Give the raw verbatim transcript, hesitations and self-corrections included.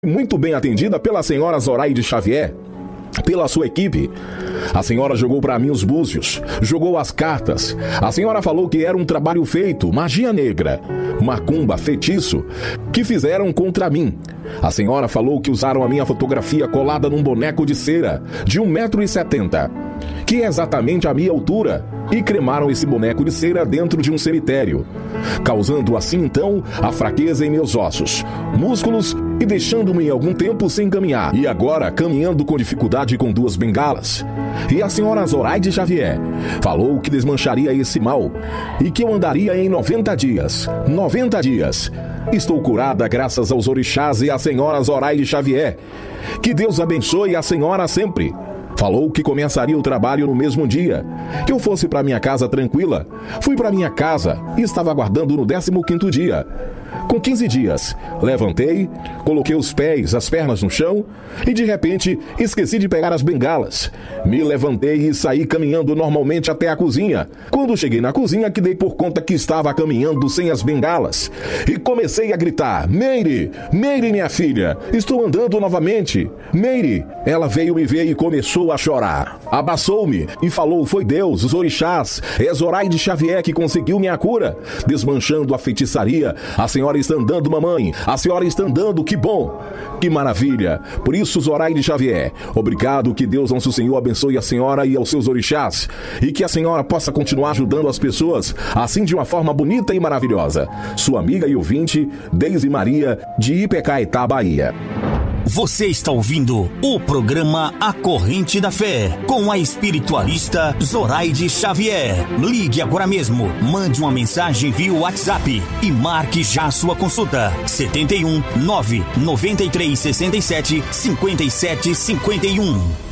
Muito bem atendida pela senhora Zoraide Xavier, pela sua equipe. A senhora jogou para mim os búzios, jogou as cartas. A senhora falou que era um trabalho feito, magia negra, macumba, feitiço, que fizeram contra mim. A senhora falou que usaram a minha fotografia colada num boneco de cera de um metro e setenta, que é exatamente a minha altura, e cremaram esse boneco de cera dentro de um cemitério, causando assim então a fraqueza em meus ossos, músculos e deixando-me algum tempo sem caminhar, e agora caminhando com dificuldade com duas bengalas. E a senhora Zoraide Xavier falou que desmancharia esse mal e que eu andaria em noventa dias. noventa dias. Estou curada graças aos orixás e à senhora Zoraide Xavier. Que Deus abençoe a senhora sempre. Falou que começaria o trabalho no mesmo dia, que eu fosse para minha casa tranquila. Fui para minha casa e estava aguardando no décimo quinto dia. Com quinze dias, levantei, coloquei os pés, as pernas no chão e de repente esqueci de pegar as bengalas. Me levantei e saí caminhando normalmente até a cozinha. Quando cheguei na cozinha, que dei por conta que estava caminhando sem as bengalas e comecei a gritar: Meire, Meire, minha filha, estou andando novamente. Meire, ela veio me ver e começou a chorar. Abraçou-me e falou: foi Deus, os orixás, é Zoraide Xavier que conseguiu minha cura, desmanchando a feitiçaria. A senhora está andando, mamãe. A senhora está andando, que bom. Que maravilha. Por isso, Zoraide Xavier, obrigado, que Deus nosso Senhor abençoe a senhora e aos seus orixás, e que a senhora possa continuar ajudando as pessoas, assim de uma forma bonita e maravilhosa. Sua amiga e ouvinte, Deise Maria, de Ipecaetá, Bahia. Você está ouvindo o programa A Corrente da Fé, com a espiritualista Zoraide Xavier. Ligue agora mesmo, mande uma mensagem via WhatsApp e marque já a sua consulta. setenta e um, nove, noventa e três, sessenta e sete, cinquenta e sete, cinquenta e um.